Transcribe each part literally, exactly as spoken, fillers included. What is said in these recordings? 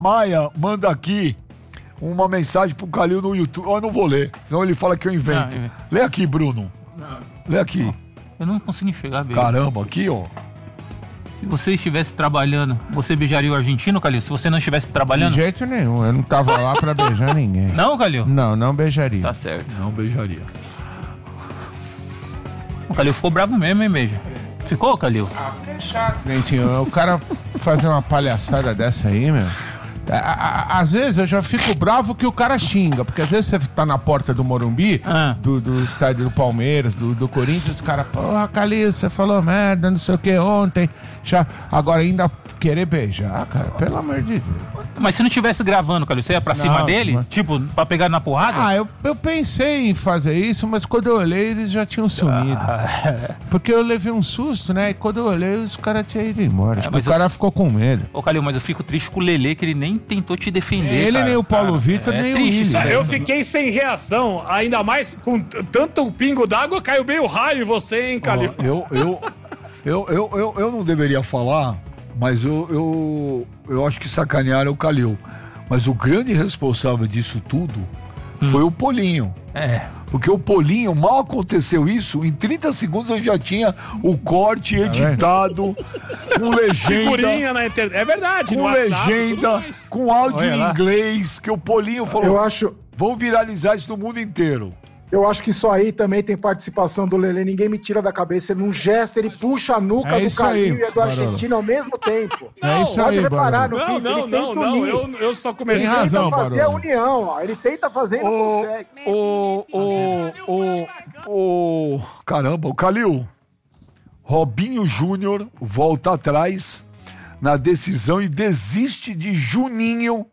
Maia manda aqui uma mensagem pro Calil no YouTube. Ó, eu não vou ler, senão ele fala que eu invento. Não, eu... Lê aqui, Bruno. Não. Lê aqui. Eu não consigo enxergar bem. Caramba, aqui, ó. Se você estivesse trabalhando, você beijaria o argentino, Calil? Se você não estivesse trabalhando? De jeito nenhum, eu não tava lá pra beijar ninguém. Não, Calil? Não, não beijaria. Tá certo. Não beijaria. O Calil ficou bravo mesmo, hein, beija? Ficou, Calil? Ah, é chato, Dentinho. O cara fazer uma palhaçada dessa aí, meu... Às vezes eu já fico bravo que o cara xinga, porque às vezes você tá na porta do Morumbi, ah. do, do estádio do Palmeiras, do, do Corinthians, os caras, porra, Calil, você falou merda, não sei o que ontem, já, agora ainda querer beijar, cara, pelo amor de Deus. Mas se não tivesse gravando, Calil, você ia pra não, cima dele? Mas... Tipo, pra pegar na porrada? Ah, eu, eu pensei em fazer isso, mas quando eu olhei, eles já tinham sumido. Ah. Porque eu levei um susto, né? E quando eu olhei, os caras tinham ido embora. É, o cara eu... ficou com medo. Ô, Calil, mas eu fico triste com o Lelê, que ele nem tentou te defender. Ele, cara. nem o Paulo cara, Vitor, é nem triste, o Willian. Eu fiquei sem reação, ainda mais com tanto pingo d'água, caiu bem o raio em você, hein, Calil? Oh, eu, eu, eu, eu, eu, eu não deveria falar, mas eu, eu, eu acho que sacanearam o Calil. Mas o grande responsável disso tudo hum. foi o Polinho. É. Porque o Polinho, mal aconteceu isso, em trinta segundos eu já tinha o corte editado, com legenda. Figurinha na internet. É verdade, com no WhatsApp, legenda, com áudio em inglês, que o Polinho falou. Eu acho. Vão viralizar isso no mundo inteiro. Eu acho que isso aí também tem participação do Lelê, ninguém me tira da cabeça. Num gesto, ele puxa a nuca é do Calil e do argentino ao mesmo tempo. Não, é isso pode aí, reparar Barolo. no Não, vídeo, não, ele não, tenta não, unir. eu, eu só comecei Ele razão, tenta fazer Barolo. a união, ó. Ele tenta fazer e não o, consegue. O, o, o, o, caramba, o Calil, Robinho Júnior volta atrás na decisão e desiste de Juninho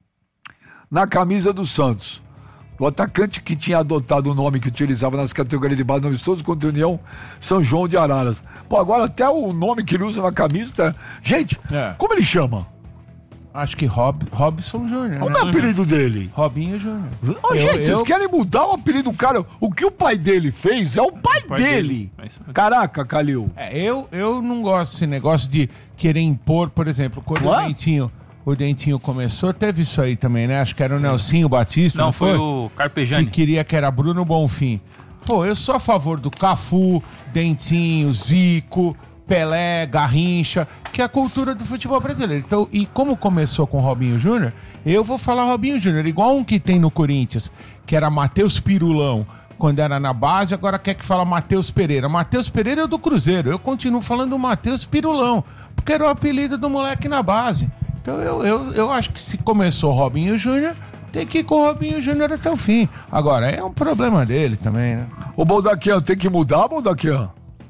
na camisa do Santos. O atacante que tinha adotado o nome que utilizava nas categorias de base no amistoso contra a União São João de Araras. Pô, agora até o nome que ele usa na camisa tá... Gente, é. como ele chama? Acho que Rob, Robson Júnior. Como né? é o apelido dele? Robinho Júnior. Ô, eu, gente, eu... vocês querem mudar o apelido do cara? O que o pai dele fez é o pai, o pai dele. dele. Caraca, Calil. É, eu, eu não gosto desse negócio de querer impor, por exemplo, quando o Dentinho... O Dentinho começou, teve isso aí também, né? Acho que era o Nelsinho Batista, não, não foi? foi o Carpegiani. Que queria que era Bruno Bonfim. Pô, eu sou a favor do Cafu, Dentinho, Zico, Pelé, Garrincha, que é a cultura do futebol brasileiro. Então, e como começou com o Robinho Júnior, eu vou falar Robinho Júnior, igual um que tem no Corinthians, que era Matheus Pirulão, quando era na base, agora quer que fala Matheus Pereira. Matheus Pereira é o do Cruzeiro, eu continuo falando Matheus Pirulão, porque era o apelido do moleque na base. Então eu, eu, eu acho que se começou Robinho Júnior, tem que ir com o Robinho Júnior até o fim. Agora, é um problema dele também, né? Ô, Baldaquian, tem que mudar, Baldaquian?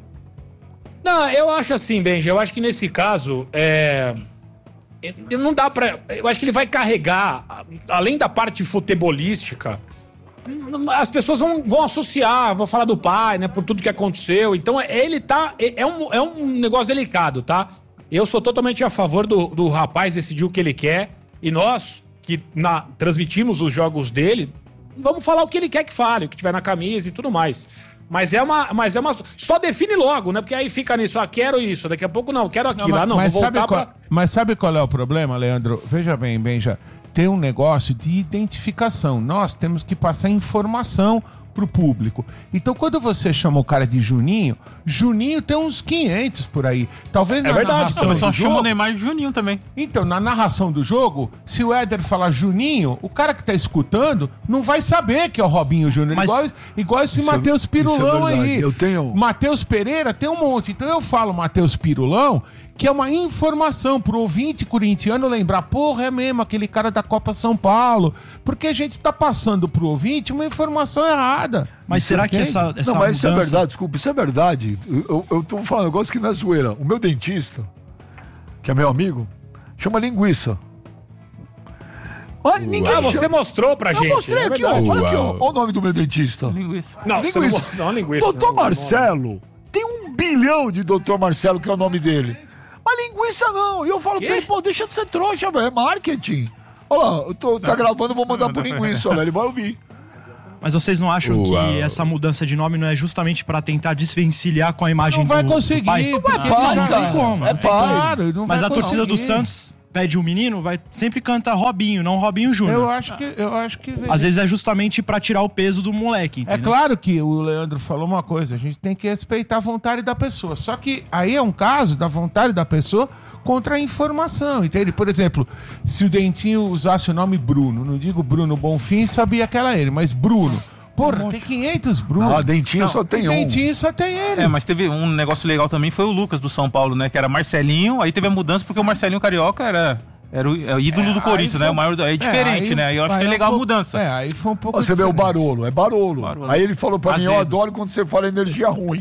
Não, eu acho assim, Benja, eu acho que nesse caso, é... não dá pra... Eu acho que ele vai carregar, além da parte futebolística, as pessoas vão, vão associar, vão falar do pai, né, por tudo que aconteceu. Então, ele tá... É um, é um negócio delicado, tá? Eu sou totalmente a favor do, do rapaz decidir o que ele quer. E nós, que na, transmitimos os jogos dele, vamos falar o que ele quer que fale, o que tiver na camisa e tudo mais. Mas é uma... Mas é uma só define logo, né? Porque aí fica nisso, ah, quero isso, daqui a pouco não, quero aquilo. Não, mas, ah, não, mas vou voltar sabe qual, pra... Mas sabe qual é o problema, Leandro? Veja bem, Benja, tem um negócio de identificação. Nós temos que passar informação pro público. Então, quando você chama o cara de Juninho, Juninho tem uns quinhentos por aí. Talvez é na verdade, narração só do chama jogo... o Neymar de Juninho também. Então, na narração do jogo, se o Éder falar Juninho, o cara que tá escutando não vai saber que é o Robinho Júnior. Mas... Igual, igual esse Matheus Pirulão é aí. Eu tenho... Matheus Pereira tem um monte. Então, eu falo Matheus Pirulão, que é uma informação pro ouvinte corintiano lembrar, porra, é mesmo, aquele cara da Copa São Paulo. Porque a gente tá passando pro ouvinte uma informação errada. Mas Você será entende? que essa, essa Não, mas mudança... isso é verdade, desculpa, isso é verdade. Eu, eu tô falando um negócio que não é zoeira. O meu dentista, que é meu amigo, chama Linguiça. Mas ninguém ah, você chama... mostrou pra gente. Eu mostrei é aqui, ó. Olha aqui, ó. Olha o nome do meu dentista. Linguiça. Não, linguiça. Você não, não, linguiça. doutor não, Marcelo. Não. Tem um bilhão de doutor Marcelo, que é o nome dele. Mas linguiça não. E eu falo pra ele, pô, deixa de ser trouxa, velho. É marketing. Olha lá, eu tô, tá gravando, eu vou mandar pro linguiça, olha, ele vai ouvir. Mas vocês não acham Uau. que essa mudança de nome não é justamente pra tentar desvencilhar com a imagem não vai do, conseguir, do pai? porque é pai, não cara. tem como. É pai. Claro, não Mas vai a torcida conseguir. do Santos pede o menino, vai sempre canta Robinho, não Robinho Júnior. Eu acho que... Eu acho que Às vezes é justamente pra tirar o peso do moleque, É entendeu? claro que o Leandro falou uma coisa, a gente tem que respeitar a vontade da pessoa. Só que aí é um caso da vontade da pessoa contra a informação, entende? Por exemplo, se o Dentinho usasse o nome Bruno, não digo Bruno Bonfim, sabia que era ele, mas Bruno. Porra, tem quinhentos Bruno. Ah, Dentinho só tem um. Dentinho só tem ele. É, mas teve um negócio legal também, foi o Lucas do São Paulo, né? Que era Marcelinho, aí teve a mudança porque o Marcelinho Carioca era, era o, é o ídolo É, do Corinthians, aí né? foi- O maior, é diferente, aí- né? Aí eu acho aí que é um legal a pouco- mudança. É, aí foi um pouco Ó, você vê o diferente. Barolo, é Barolo. Barolo. Aí ele falou pra mim, eu Azedo. adoro quando você fala energia ruim.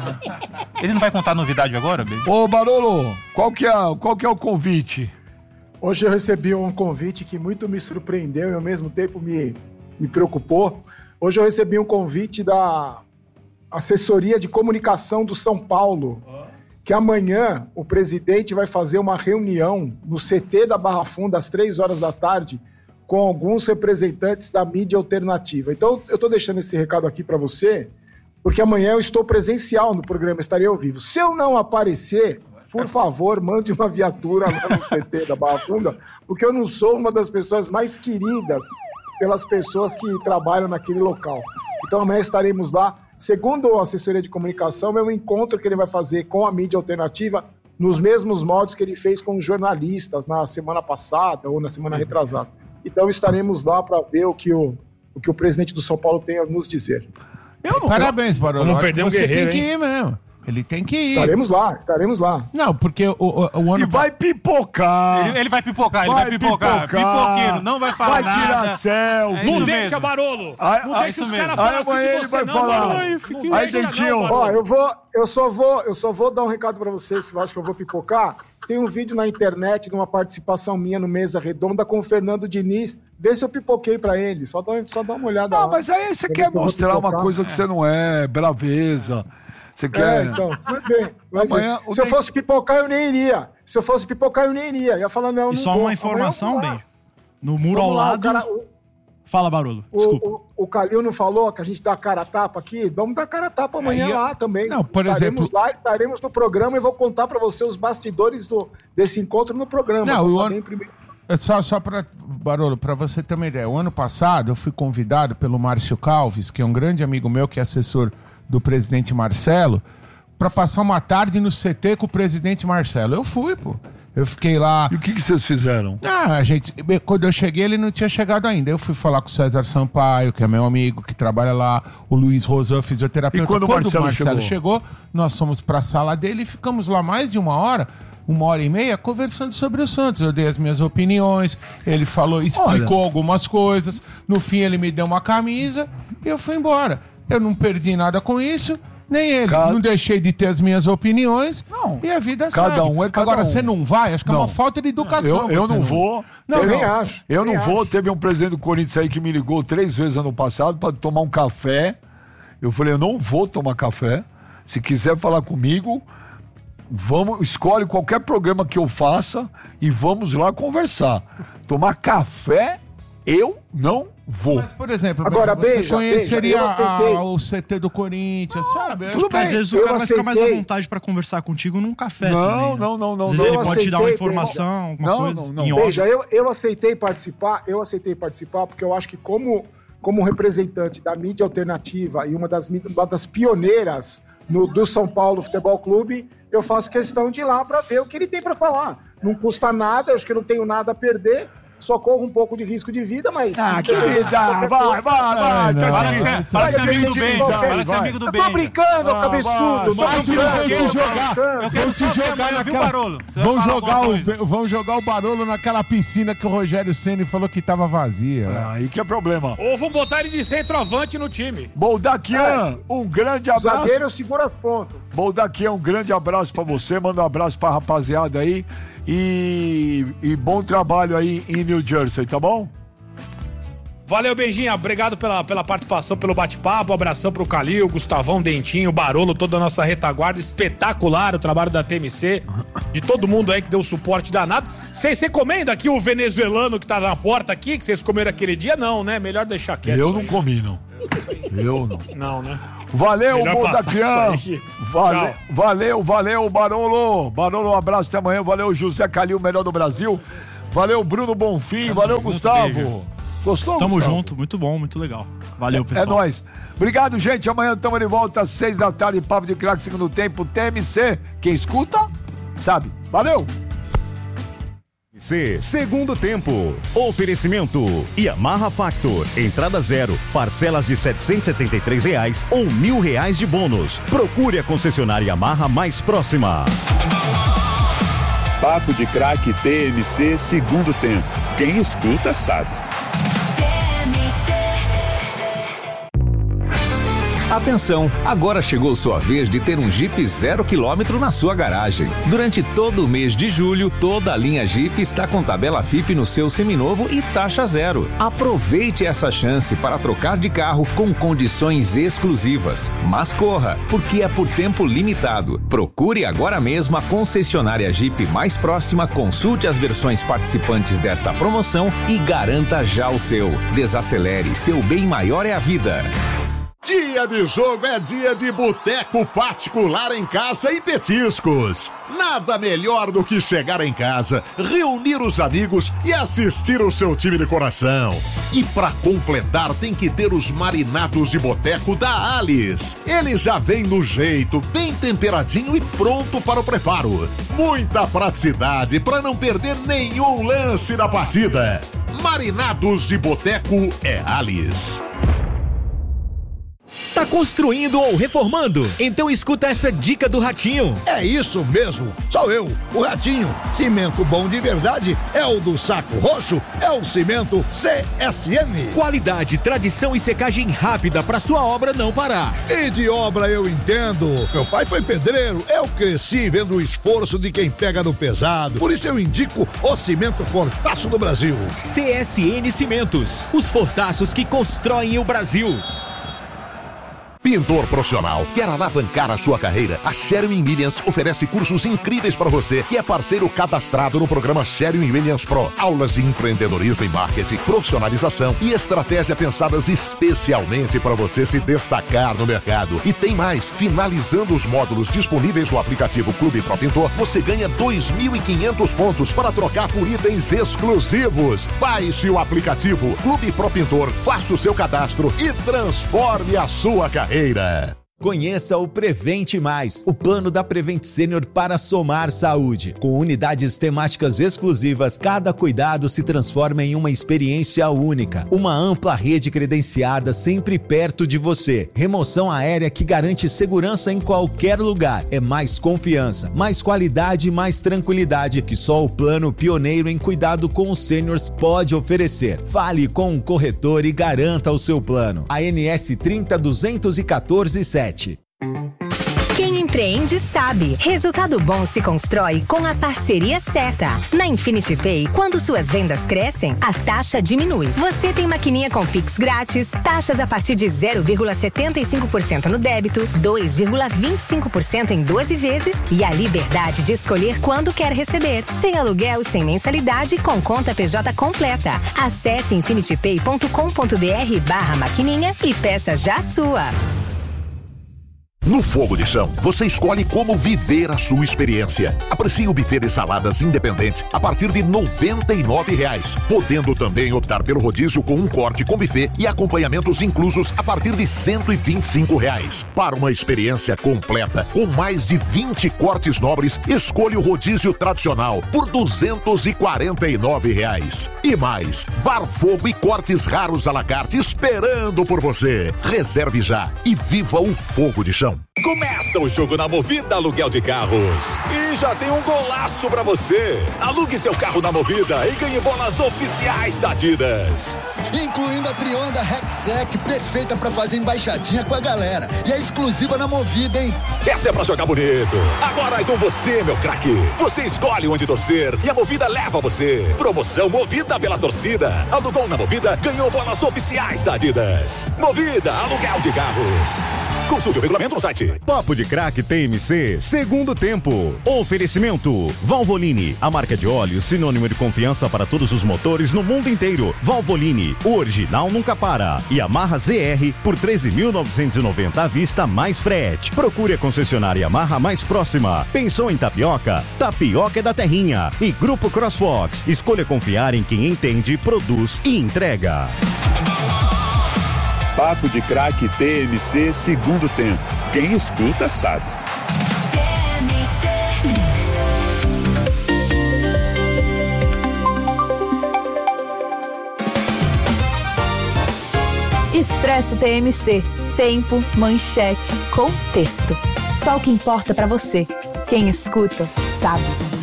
Ele não vai contar novidade agora, Beijo? Ô, Barolo, qual que, é, qual que é o convite? Hoje eu recebi um convite que muito me surpreendeu e ao mesmo tempo me, me preocupou. Hoje eu recebi um convite da assessoria de comunicação do São Paulo, que amanhã o presidente vai fazer uma reunião no C T da Barra Funda às três horas da tarde com alguns representantes da mídia alternativa. Então eu estou deixando esse recado aqui para você, porque amanhã eu estou presencial no programa, estarei ao vivo. Se eu não aparecer, por favor, mande uma viatura lá no C T da Barra Funda, porque eu não sou uma das pessoas mais queridas pelas pessoas que trabalham naquele local. Então amanhã estaremos lá. Segundo a assessoria de comunicação, é um encontro que ele vai fazer com a mídia alternativa nos mesmos moldes que ele fez com os jornalistas na semana passada ou na semana retrasada. Então estaremos lá para ver o que o, o que o presidente do São Paulo tem a nos dizer. Eu não, Parabéns, Barolo. Vamos Acho perder que um você guerreiro, tem que hein? ir mesmo. Ele tem que ir. Estaremos lá, estaremos lá. Não, porque o, o, o ano... E vai pipocar. Ele, ele vai pipocar, ele vai, Vai pipocar. pipocar. Pipoqueiro, não vai falar Vai nada. tirar selfie. É Não isso deixa, mesmo. Barolo! Ai, não ai, deixa os isso caras mesmo. falar Aí assim amanhã de ele você, vai não, falar. Barolo. Ai, Não fiquei- Aí, deixa, Dentinho, não, ó, Barolo. Ó, eu vou, eu só vou, eu só vou dar um recado para vocês, se eu acho que eu vou pipocar. Tem um vídeo na internet de uma participação minha no Mesa Redonda com o Fernando Diniz. Vê se eu pipoquei para ele. Só dá, só dá uma olhada Não, lá. mas aí você Pra ver quer se eu vou mostrar uma pipocar. coisa que você não é, braveza. Você quer... É, então, vai ver, vai Amanhã ver. o Se eu Den- fosse pipocar, eu nem iria. Se eu fosse pipocar, eu nem iria. Ia falar, não, não E só vou. uma informação, Amanhã eu vou lá. bem. No muro ao Vamos lá, lado. o cara- o- Fala, Barolo. O, Desculpa. o, o Calil não falou que a gente dá cara a tapa aqui? Vamos dar cara a tapa amanhã Aí eu- lá também. Não, por estaremos exemplo- lá, estaremos no programa e vou contar para você os bastidores do, desse encontro no programa. Não, Vou o saber ano- em primeiro- É Só, só para Barolo, para você ter uma ideia. O ano passado eu fui convidado pelo Márcio Calves, que é um grande amigo meu, que é assessor do presidente Marcelo, para passar uma tarde no C T com o presidente Marcelo. Eu fui, pô. Eu fiquei lá. E o que, que vocês fizeram? Ah, a gente, quando eu cheguei, ele não tinha chegado ainda. Eu fui falar com o César Sampaio, que é meu amigo, que trabalha lá, o Luiz Rosan, fisioterapeuta. E quando o Marcelo chegou? chegou, nós fomos para a sala dele e ficamos lá mais de uma hora, uma hora e meia, conversando sobre o Santos. Eu dei as minhas opiniões, ele falou, explicou Olha. algumas coisas. No fim, ele me deu uma camisa e eu fui embora. Eu não perdi nada com isso. Nem ele. Cada- Não deixei de ter as minhas opiniões. Não. E a vida Cada segue. um é cada Agora, um. você não vai? Acho que é uma Não. falta de educação. Eu, eu você não vou. Não, Eu não. nem acho. Eu nem não vou. acho. Teve um presidente do Corinthians aí que me ligou três vezes ano passado para tomar um café. Eu falei, eu não vou tomar café. Se quiser falar comigo, vamos, escolhe qualquer programa que eu faça e vamos lá conversar. Tomar café, eu não vou. Mas, por exemplo, Agora, você beija, conheceria beija, eu aceitei. a- o C T do Corinthians, sabe? Eu tudo acho que- bem. Às vezes o eu cara vai ficar mais à aceitei. vontade pra conversar contigo num café Não, também. né? não, não, não, Às vezes não. ele Eu pode te dar uma aceitei, informação, alguma Não, coisa. não, não. em off. Veja, eu, eu aceitei participar, eu aceitei participar, porque eu acho que como, como representante da mídia alternativa e uma das, mídias- uma das pioneiras no, do São Paulo Futebol Clube, eu faço questão de ir lá para ver o que ele tem para falar. Não custa nada, eu acho que eu não tenho nada a perder, só corro um pouco de risco de vida, mas... Ah, que vida! Vai, vai, vai! Ai, não. tá Fala que seguindo. você é- fala que você é amigo do Vai, bem. vai, Fala que você é vai. amigo do Eu bem. tô brincando, Ah, cabeçudo! vai, tô Máximo, brincando, vão te tô jogar, brincando. Eu quero vão te só ver jogar amanhã, viu, naquela... Barolo? Você vai Vão falar jogar, alguma o, coisa. vão jogar o Barolo naquela piscina que o Rogério Ceni falou que tava vazia. né? Aí que é problema. Ou vão botar ele de centroavante no time. Boldaquian, um grande O abraço. zagueiro eu seguro as pontas. Boldaquian, um grande abraço pra você. Manda um abraço pra rapaziada aí. E, e bom trabalho aí em New Jersey, tá bom? Valeu, Benjinha. Obrigado pela, pela participação, pelo bate-papo. Um abração pro Calil, Gustavão, Dentinho, Barolo, toda a nossa retaguarda. Espetacular o trabalho da T M C, de todo mundo aí que deu suporte danado. Vocês recomendam aqui o venezuelano que tá na porta aqui, que vocês comeram aquele dia? Não, né? Melhor deixar quieto. Eu isso não aí. comi, não. Eu não. Não, né? Valeu, Melhor passar Bodaquian. isso aí. Valeu, Tchau. valeu, valeu, Barolo. Barolo, um abraço até amanhã. Valeu, José Calil, melhor do Brasil. Valeu, Bruno Bonfim. Valeu, Gustavo. Gostou, Tamo Gustavo? junto, muito bom, muito legal. Valeu, É pessoal. nóis. Obrigado, gente. Amanhã estamos de volta às seis da tarde. Papo de Craque, segundo tempo. T M C. Quem escuta, sabe. Valeu. C, segundo tempo. Oferecimento Yamaha Factor, entrada zero, parcelas de setecentos e setenta e três reais ou mil reais de bônus. Procure a concessionária Yamaha mais próxima. Papo de Craque T M C, segundo tempo. Quem escuta sabe. Atenção, agora chegou sua vez de ter um Jeep zero quilômetro na sua garagem. Durante todo o mês de julho, toda a linha Jeep está com tabela F I P no seu seminovo e taxa zero. Aproveite essa chance para trocar de carro com condições exclusivas. Mas corra, porque é por tempo limitado. Procure agora mesmo a concessionária Jeep mais próxima, consulte as versões participantes desta promoção e garanta já o seu. Desacelere, seu bem maior é a vida. Dia de jogo é dia de boteco particular em casa e petiscos. Nada melhor do que chegar em casa, reunir os amigos e assistir o seu time de coração. E pra completar tem que ter os marinados de boteco da Alice. Ele já vem no jeito, bem temperadinho e pronto para o preparo. Muita praticidade para não perder nenhum lance da partida. Marinados de boteco é Alice. Tá construindo ou reformando? Então escuta essa dica do Ratinho. É isso mesmo, sou eu, o Ratinho. Cimento bom de verdade é o do Saco Roxo, é o cimento C S M. Qualidade, tradição e secagem rápida para sua obra não parar. E de obra eu entendo. Meu pai foi pedreiro, eu cresci vendo o esforço de quem pega no pesado. Por isso eu indico o cimento Fortaço do Brasil. C S N Cimentos, os fortaços que constroem o Brasil. Pintor profissional, quer alavancar a sua carreira? A Sherwin-Williams oferece cursos incríveis para você que é parceiro cadastrado no programa Sherwin-Williams Pro. Aulas de empreendedorismo e marketing, profissionalização e estratégia pensadas especialmente para você se destacar no mercado. E tem mais, finalizando os módulos disponíveis no aplicativo Clube Pro Pintor, você ganha dois mil e quinhentos pontos para trocar por itens exclusivos. Baixe o aplicativo Clube Pro Pintor, faça o seu cadastro e transforme a sua carreira. Conheça o Prevente Mais, o plano da Prevent Senior para somar saúde. Com unidades temáticas exclusivas, cada cuidado se transforma em uma experiência única. Uma ampla rede credenciada sempre perto de você. Remoção aérea que garante segurança em qualquer lugar. É mais confiança, mais qualidade e mais tranquilidade que só o plano pioneiro em cuidado com os seniors pode oferecer. Fale com um corretor e garanta o seu plano. A N S trinta duzentos e quatorze sete. Quem empreende sabe. Resultado bom se constrói com a parceria certa. Na Infinity Pay, quando suas vendas crescem, a taxa diminui. Você tem maquininha com Pix grátis, taxas a partir de zero vírgula setenta e cinco por cento no débito, dois vírgula vinte e cinco por cento em doze vezes e a liberdade de escolher quando quer receber. Sem aluguel, sem mensalidade, com conta P J completa. Acesse infinitypay ponto com ponto br barra maquininha e peça já a sua. No Fogo de Chão, você escolhe como viver a sua experiência. Aprecie o buffet de saladas independente a partir de noventa e nove reais, podendo também optar pelo rodízio com um corte com buffet e acompanhamentos inclusos a partir de cento e vinte e cinco reais. Para uma experiência completa, com mais de vinte cortes nobres, escolha o rodízio tradicional por duzentos e quarenta e nove reais. E mais, bar fogo e cortes raros à la carte esperando por você. Reserve já e viva o Fogo de Chão. Começa o jogo na Movida Aluguel de Carros. E já tem um golaço pra você. Alugue seu carro na Movida e ganhe bolas oficiais da Adidas. Incluindo a Trionda Rexec, perfeita pra fazer embaixadinha com a galera. E é exclusiva na Movida, hein? Essa é pra jogar bonito. Agora é com você, meu craque. Você escolhe onde torcer e a Movida leva você. Promoção Movida pela torcida. Alugou na Movida, ganhou bolas oficiais da Adidas. Movida Aluguel de Carros. Consulte o regulamento no site. Papo de Craque T M C, segundo tempo. Oferecimento Valvoline, a marca de óleo sinônimo de confiança para todos os motores no mundo inteiro. Valvoline, o original nunca para. E Yamaha Z R por treze mil novecentos e noventa à vista mais frete. Procure a concessionária Yamaha mais próxima. Pensou em tapioca? Tapioca é da Terrinha. E Grupo CrossFox, escolha confiar em quem entende, produz e entrega. Papo de Craque T M C, segundo tempo. Quem escuta sabe. Expresso T M C. Tempo, manchete, contexto. Só o que importa pra você. Quem escuta, sabe.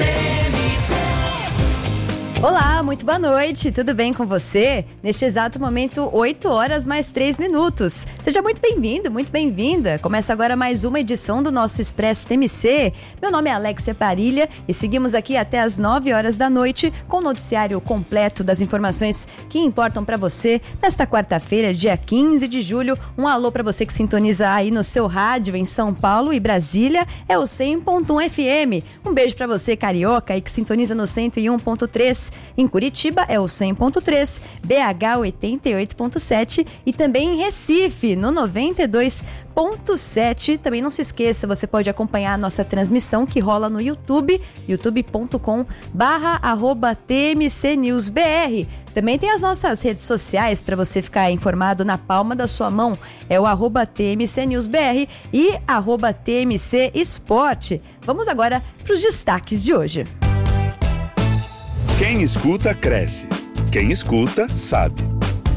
Olá, muito boa noite, tudo bem com você? Neste exato momento, oito horas mais três minutos. Seja muito bem-vindo, muito bem-vinda. Começa agora mais uma edição do nosso Expresso T M C. Meu nome é Alexia Parilha e seguimos aqui até as nove horas da noite com o noticiário completo das informações que importam para você nesta quarta-feira, dia quinze de julho. Um alô para você que sintoniza aí no seu rádio em São Paulo e Brasília, é o cem ponto um F M. Um beijo para você, carioca, aí que sintoniza no cento e um ponto três. Em Curitiba é o cem ponto três, B H oitenta e oito ponto sete e também em Recife no noventa e dois ponto sete. Também não se esqueça, você pode acompanhar a nossa transmissão que rola no YouTube, youtube ponto com barra arroba T M C News B R. Também tem as nossas redes sociais para você ficar informado na palma da sua mão. É o arroba T M C News B R e arroba T M C Esporte. Vamos agora para os destaques de hoje. Quem escuta, cresce. Quem escuta, sabe.